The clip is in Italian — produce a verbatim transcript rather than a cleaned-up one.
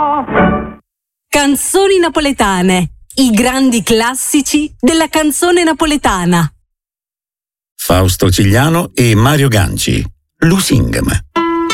Canzoni napoletane, i grandi classici della canzone napoletana. Fausto Cigliano e Mario Ganci, Lusingam.